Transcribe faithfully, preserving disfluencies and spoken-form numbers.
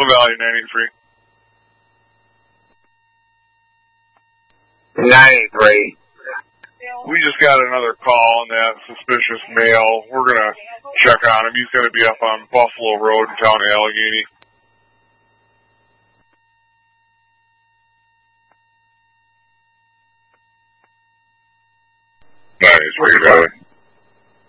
Valley ninety-three. ninety-three. We just got another call on that suspicious male. We're going to check on him. He's going to be up on Buffalo Road in town of Allegheny. ninety-three, Valley.